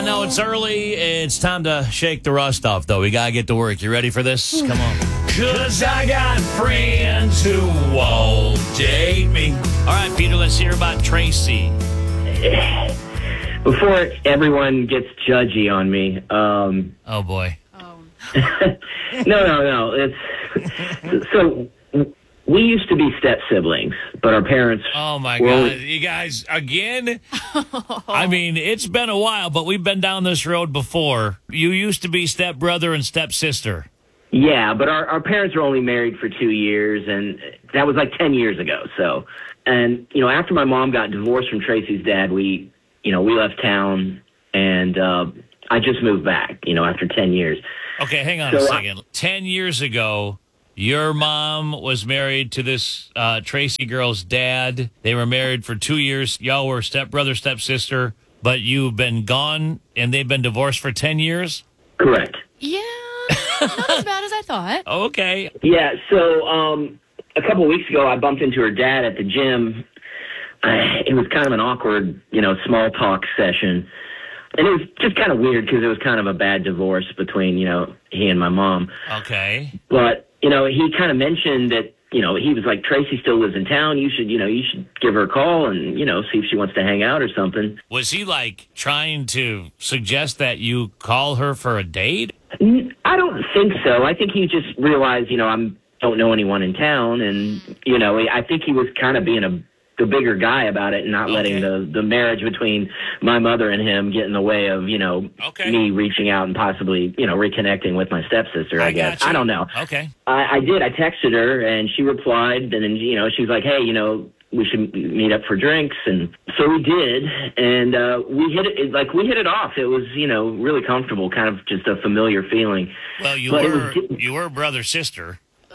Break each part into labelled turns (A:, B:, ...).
A: No, it's early. It's time to shake the rust off, though. We got to get to work. You ready for this? Come on. Because I got friends who won't date me. All right, Peter, let's hear about Tracy.
B: Before everyone gets judgy on me.
A: Oh, boy.
B: No. It's so we used to be step siblings, but our parents.
A: Oh, my God. You guys, again? I mean, it's been a while, but we've been down this road before. You used to be stepbrother and stepsister.
B: Yeah, but our parents were only married for 2 years, and that was like 10 years ago. So, and, after my mom got divorced from Tracy's dad, we left town, and I just moved back, after 10 years.
A: Okay, hang on a second. 10 years ago, your mom was married to this Tracy girl's dad. They were married for 2 years. Y'all were stepbrother, stepsister, but you've been gone, and they've been divorced for 10 years?
B: Correct.
C: Yeah, not as bad as I thought.
A: Okay.
B: Yeah, so a couple of weeks ago, I bumped into her dad at the gym. It was kind of an awkward, small talk session. And it was just kind of weird because it was kind of a bad divorce between, he and my mom.
A: Okay.
B: But, he kind of mentioned that, he was like, Tracy still lives in town. You should give her a call and, see if she wants to hang out or something.
A: Was he, trying to suggest that you call her for a date?
B: I don't think so. I think he just realized, I don't know anyone in town. And, I think he was kind of being the bigger guy about it and not letting the marriage between my mother and him get in the way of, me reaching out and possibly, reconnecting with my stepsister, I guess. I don't know.
A: Okay.
B: I did. I texted her and she replied and then, she was like, hey, we should meet up for drinks. And so we did. And we hit it off. It was, really comfortable, kind of just a familiar feeling.
A: Well, you were brother-sister.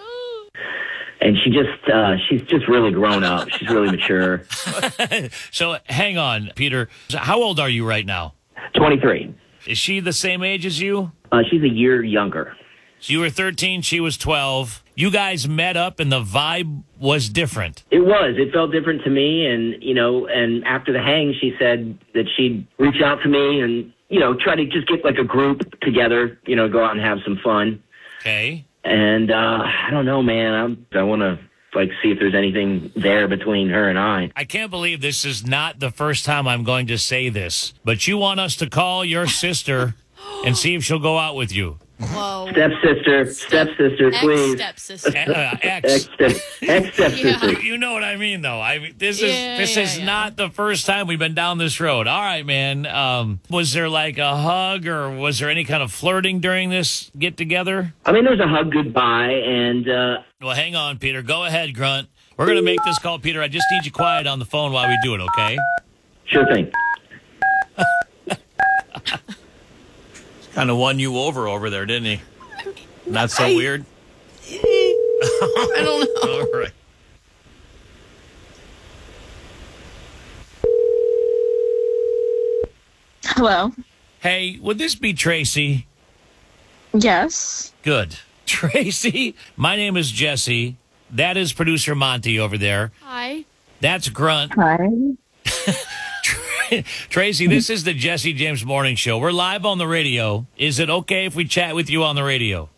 B: And she's just really grown up. She's really mature.
A: So hang on, Peter. How old are you right now?
B: 23.
A: Is she the same age as you?
B: She's a year younger.
A: So you were 13, she was 12. You guys met up and the vibe was different.
B: It was. It felt different to me. And, and after the hang, she said that she'd reach out to me and, try to just get like a group together, go out and have some fun.
A: Okay.
B: And I don't know, man. I want to see if there's anything there between her and I.
A: I can't believe this is not the first time I'm going to say this, but you want us to call your sister and see if she'll go out with you.
C: Whoa.
B: Stepsister, please.
C: Ex-stepsister.
B: Ex-stepsister.
C: Yeah.
A: You know what I mean, though. This is not the first time we've been down this road. All right, man. Was there a hug or was there any kind of flirting during this get-together?
B: I mean, there's a hug goodbye, and...
A: Well, hang on, Peter. Go ahead, Grunt. We're going to make this call, Peter. I just need you quiet on the phone while we do it, okay?
B: Sure thing.
A: Kind of won you over there, didn't he? Not so weird?
C: I don't know.
A: All right.
D: Hello.
A: Hey, would this be Tracy?
D: Yes.
A: Good. Tracy, my name is Jesse. That is producer Monty over there.
C: Hi.
A: That's Grunt.
D: Hi.
A: Tracy, this is the Jesse James Morning Show. We're live on the radio. Is it okay if we chat with you on the radio?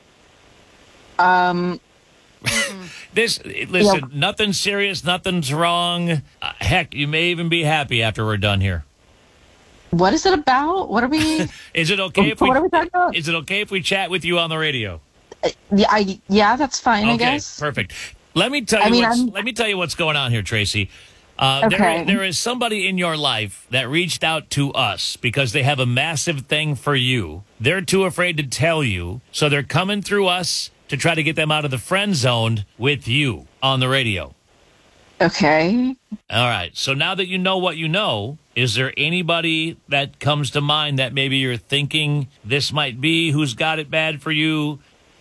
A: Listen, nothing serious, nothing's wrong. Heck, you may even be happy after we're done here.
D: What is it about? What are we?
A: Is it okay
D: what are we talking about?
A: Is it okay if we chat with you on the radio?
D: Yeah, that's fine.
A: Okay,
D: I guess.
A: Perfect. Let me tell you what's going on here, Tracy.
D: Okay.
A: There is somebody in your life that reached out to us because they have a massive thing for you. They're too afraid to tell you, so they're coming through us to try to get them out of the friend zone with you on the radio.
D: Okay.
A: All right. So now that you know what you know, is there anybody that comes to mind that maybe you're thinking this might be who's got it bad for you?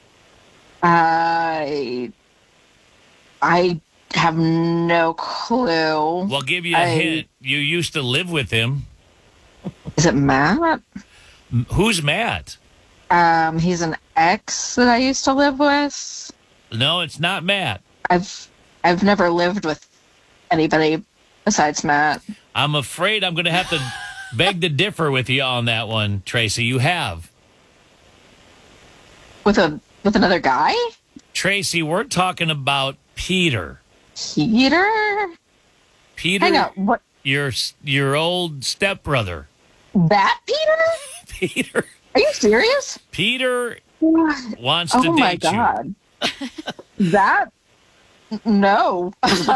D: I have no clue.
A: Well, I'll give you a hint. You used to live with him.
D: Is it Matt?
A: Who's Matt?
D: He's an ex that I used to live with.
A: No, it's not Matt.
D: I've never lived with anybody besides Matt.
A: I'm afraid I'm going to have to beg to differ with you on that one, Tracy. You have.
D: With another guy?
A: Tracy, we're talking about Peter.
D: Peter?
A: Peter,
D: Hang on. What?
A: your old stepbrother.
D: That Peter?
A: Peter.
D: Are you serious?
A: Peter
D: What?
A: wants to
D: Oh my
A: date you.
D: God. That? No.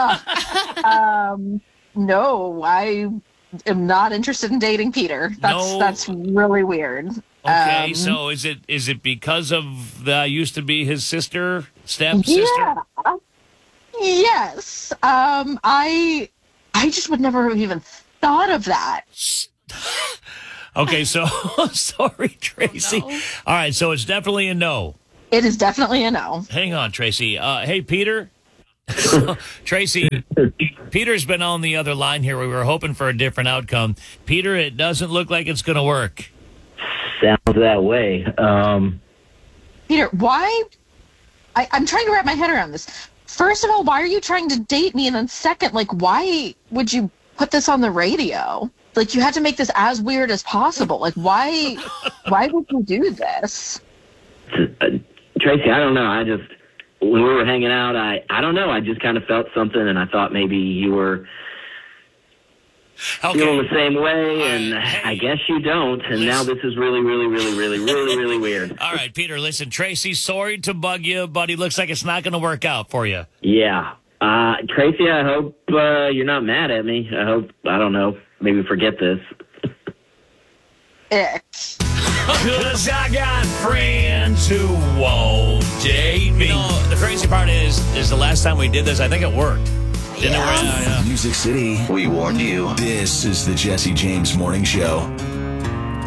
D: No, I am not interested in dating Peter. That's really weird.
A: Okay, so is it because of the used to be his stepsister?
D: Yeah. Yes. I just would never have even thought of that.
A: Okay, so sorry, Tracy.
C: Oh, no.
A: All right, so it's definitely a no.
D: It is definitely a no.
A: Hang on, Tracy. Hey, Peter. Tracy, Peter's been on the other line here. We were hoping for a different outcome. Peter, it doesn't look like it's going to work.
B: Sounds that way.
D: Peter, why? I'm trying to wrap my head around this. First of all, why are you trying to date me? And then second, like, why would you put this on the radio? Like, you had to make this as weird as possible. Like, why would you do this?
B: Tracy, I don't know. When we were hanging out, I don't know. I just kind of felt something, and I thought maybe you were feeling the same way, and
A: Hey.
B: I guess you don't. And now this is really, really, really, really, really, really weird.
A: All right, Peter, listen, Tracy, sorry to bug you, but it looks like it's not going to work out for you.
B: Yeah. Tracy, I hope you're not mad at me. I don't know, maybe forget this.
D: Ick.
A: 'Cause I got friends who won't date me. You know, the crazy part is the last time we did this, I think it worked. Didn't it? Yeah.
E: Music City, we warned you. This is the Jesse James Morning Show.